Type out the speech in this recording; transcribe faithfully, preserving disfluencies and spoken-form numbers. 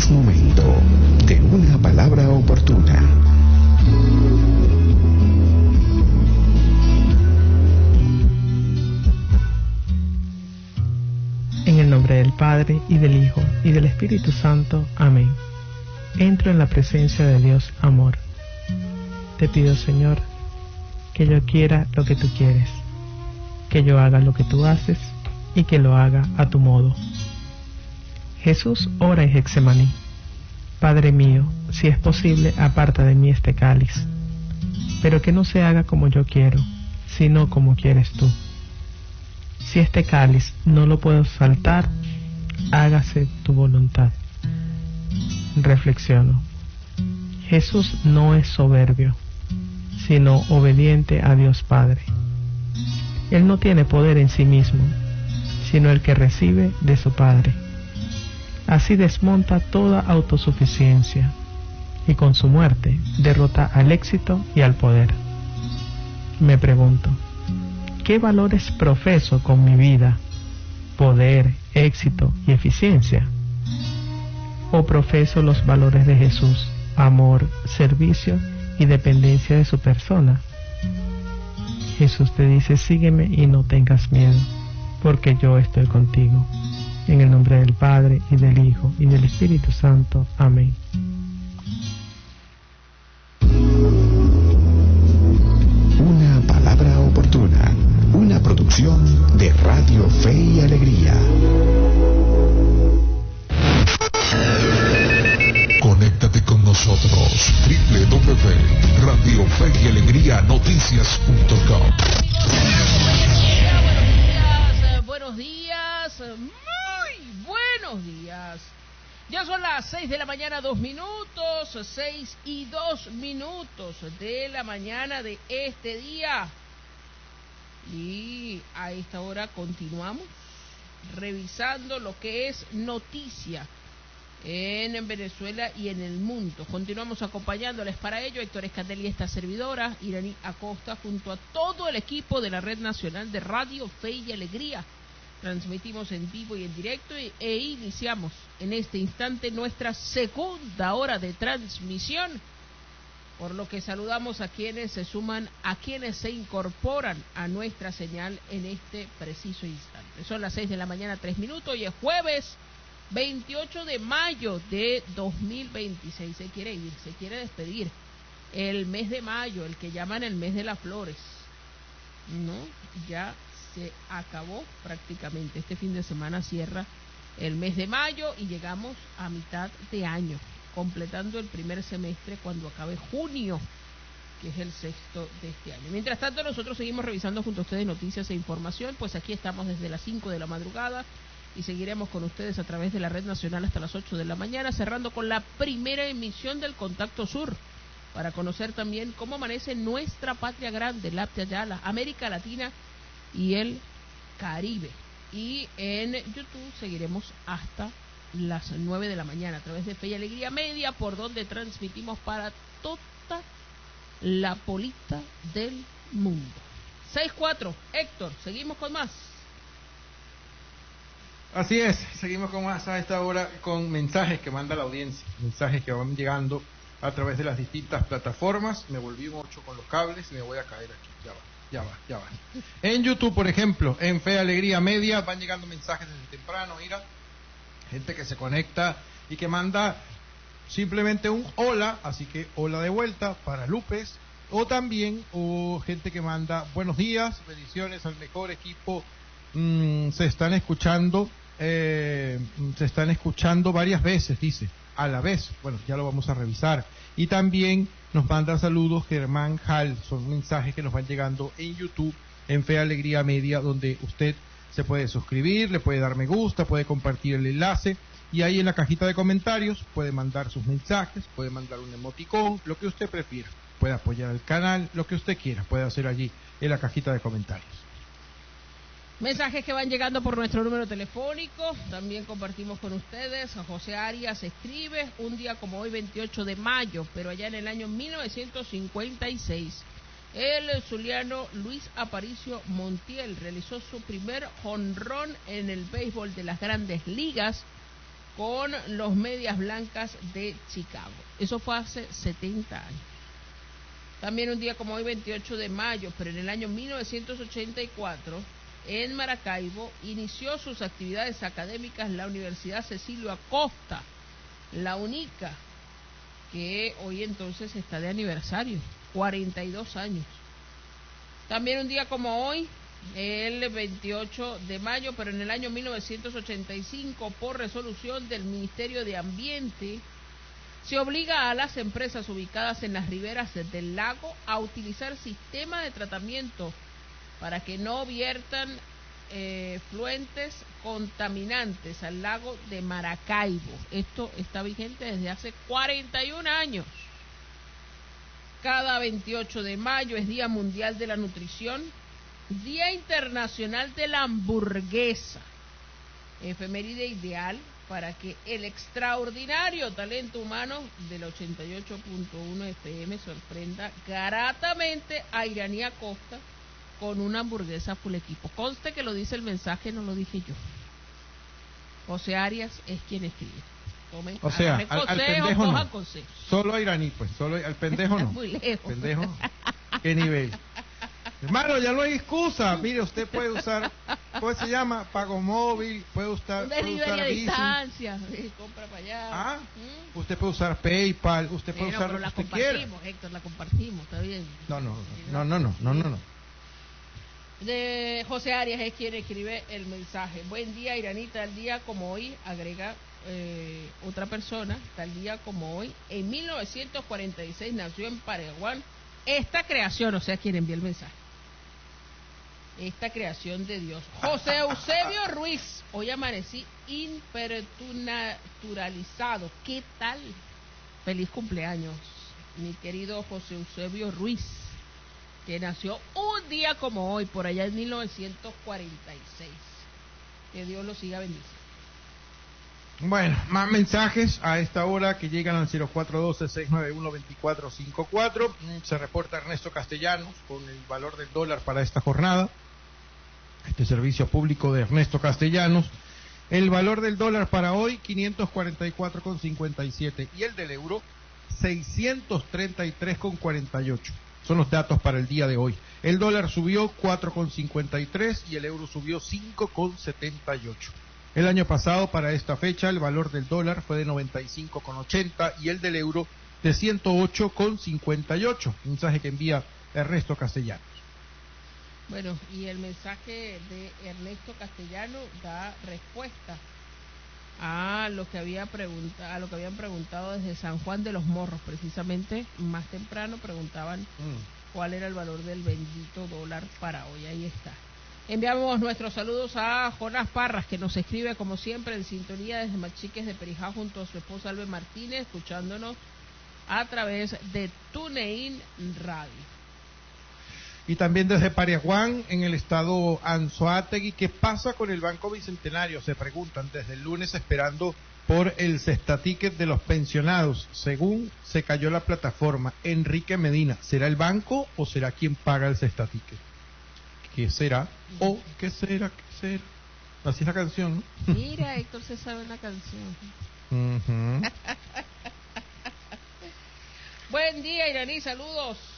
Es momento de una palabra oportuna. En el nombre del Padre, y del Hijo, y del Espíritu Santo. Amén. Entro en la presencia de Dios, amor. Te pido, Señor, que yo quiera lo que tú quieres, que yo haga lo que tú haces, y que lo haga a tu modo. Jesús ora en Getsemaní: Padre mío, si es posible, aparta de mí este cáliz, pero que no se haga como yo quiero, sino como quieres tú. Si este cáliz no lo puedo saltar, hágase tu voluntad. Reflexiono. Jesús no es soberbio, sino obediente a Dios Padre. Él no tiene poder en sí mismo, sino el que recibe de su Padre. Así desmonta toda autosuficiencia y con su muerte derrota al éxito y al poder. Me pregunto, ¿qué valores profeso con mi vida? ¿Poder, éxito y eficiencia? ¿O profeso los valores de Jesús, amor, servicio y dependencia de su persona? Jesús te dice: sígueme y no tengas miedo, porque yo estoy contigo. En el nombre del Padre, y del Hijo, y del Espíritu Santo. Amén. Una palabra oportuna, una producción de Radio Fe y Alegría. Conéctate con nosotros, doble u doble u doble u punto radio fe y alegría noticias punto com. Buenos días, muy buenos días. Ya son las seis de la mañana, dos minutos, seis y dos minutos de la mañana de este día. Y a esta hora continuamos revisando lo que es noticia en Venezuela y en el mundo. Continuamos acompañándoles para ello Héctor Escandel y esta servidora, Iraní Acosta, junto a todo el equipo de la Red Nacional de Radio Fe y Alegría. Transmitimos en vivo y en directo e iniciamos en este instante nuestra segunda hora de transmisión, por lo que saludamos a quienes se suman, a quienes se incorporan a nuestra señal en este preciso instante. Son las seis de la mañana, tres minutos, y es jueves veintiocho de mayo de dos mil veintiséis. Se quiere ir, se quiere despedir el mes de mayo, el que llaman el mes de las flores. No, ya se acabó prácticamente. Este fin de semana cierra el mes de mayo y llegamos a mitad de año, completando el primer semestre cuando acabe junio, que es el sexto de este año. Mientras tanto, nosotros seguimos revisando junto a ustedes noticias e información, pues aquí estamos desde las cinco de la madrugada y seguiremos con ustedes a través de la Red Nacional hasta las ocho de la mañana, cerrando con la primera emisión del Contacto Sur, para conocer también cómo amanece nuestra patria grande, la Yala, América Latina y el Caribe. Y en YouTube seguiremos hasta las nueve de la mañana a través de Fe y Alegría Media, por donde transmitimos para toda la polita del mundo. seis cuatro, Héctor, seguimos con más. Así es, seguimos con más a esta hora con mensajes que manda la audiencia, mensajes que van llegando a través de las distintas plataformas. Me volví mucho con los cables y me voy a caer aquí, ya va. Ya va, ya va. En YouTube, por ejemplo, en Fe Alegría Media, van llegando mensajes desde temprano, mira, gente que se conecta y que manda simplemente un hola, así que hola de vuelta para Lupes, o también, o gente que manda buenos días, bendiciones al mejor equipo, mm, se están escuchando, eh, se están escuchando varias veces, dice, a la vez, bueno, ya lo vamos a revisar, y también nos manda saludos Germán Hall. Son mensajes que nos van llegando en YouTube, en Fe Alegría Media, donde usted se puede suscribir, le puede dar me gusta, puede compartir el enlace, y ahí en la cajita de comentarios puede mandar sus mensajes, puede mandar un emoticón, lo que usted prefiera, puede apoyar al canal, lo que usted quiera, puede hacer allí en la cajita de comentarios. Mensajes que van llegando por nuestro número telefónico, también compartimos con ustedes. José Arias escribe: un día como hoy, veintiocho de mayo, pero allá en el año mil novecientos cincuenta y seis, el zuliano Luis Aparicio Montiel realizó su primer jonrón en el béisbol de las Grandes Ligas con los Medias Blancas de Chicago. Eso fue hace setenta años. También un día como hoy, veintiocho de mayo, pero en el año mil novecientos ochenta y cuatro, en Maracaibo, inició sus actividades académicas la Universidad Cecilio Acosta, la única, que hoy entonces está de aniversario, cuarenta y dos años. También un día como hoy, el veintiocho de mayo, pero en el año mil novecientos ochenta y cinco, por resolución del Ministerio de Ambiente, se obliga a las empresas ubicadas en las riberas del lago a utilizar sistemas de tratamiento para que no viertan eh, fluentes contaminantes al lago de Maracaibo. Esto está vigente desde hace cuarenta y un años. Cada veintiocho de mayo es Día Mundial de la Nutrición, Día Internacional de la Hamburguesa, efeméride ideal para que el extraordinario talento humano del ochenta y ocho punto uno F M sorprenda gratamente a Iraní Acosta con una hamburguesa full equipo. Conste que lo dice el mensaje, no lo dije yo. José Arias es quien escribe. Tomen, o sea, al, consejos, al pendejo no. Consejos. Solo a Iraní, pues. Solo al pendejo no. Muy lejos. Pendejo. ¿Qué nivel? Hermano, ya no hay excusa. Mire, usted puede usar, ¿cómo se llama? Pago móvil, puede usar, un puede usar a Bici. distancia, sí, compra para allá. Ah, ¿Mm? usted puede usar PayPal, usted Sí, puede no, usar pero lo la que usted quiera. compartimos, Héctor, la compartimos, está bien. No, no, no, no, no, no, no, no. De José Arias es quien escribe el mensaje. Buen día, Iranita, tal día como hoy, agrega eh, otra persona, tal día como hoy, en mil novecientos cuarenta y seis nació en Paraguay esta creación, o sea, quien envió el mensaje. Esta creación de Dios. José Eusebio Ruiz, hoy amanecí impernaturalizado. ¿Qué tal? Feliz cumpleaños, mi querido José Eusebio Ruiz, que nació un día como hoy, por allá en mil novecientos cuarenta y seis. Que Dios lo siga bendiciendo. Bueno, más mensajes a esta hora que llegan al cero cuatro uno dos, seis nueve uno, dos cuatro cinco cuatro. Se reporta Ernesto Castellanos con el valor del dólar para esta jornada. Este servicio público de Ernesto Castellanos. El valor del dólar para hoy, quinientos cuarenta y cuatro con cincuenta y siete. Y el del euro, seiscientos treinta y tres con cuarenta y ocho. Son los datos para el día de hoy. El dólar subió cuatro con cincuenta y tres y el euro subió cinco con setenta y ocho. El año pasado, para esta fecha, el valor del dólar fue de noventa y cinco con ochenta y el del euro de ciento ocho con cincuenta y ocho. Mensaje que envía Ernesto Castellanos. Bueno, y el mensaje de Ernesto Castellano da respuesta a lo que había preguntado, a lo que habían preguntado desde San Juan de los Morros, precisamente más temprano preguntaban mm. cuál era el valor del bendito dólar para hoy. Ahí está. Enviamos nuestros saludos a Jonás Parras, que nos escribe como siempre en sintonía desde Machiques de Perijá junto a su esposa Albe Martínez, escuchándonos a través de TuneIn Radio. Y también desde Pariaguán, en el estado Anzoátegui. ¿Qué pasa con el Banco Bicentenario? Se preguntan desde el lunes esperando por el cestaticket de los pensionados. Según se cayó la plataforma, Enrique Medina, ¿será el banco o será quien paga el cestaticket? ¿Qué será? ¿O qué será? ¿Qué será? Así es la canción, ¿no? Mira, Héctor se sabe la canción. Uh-huh. Buen día, Iraní, saludos.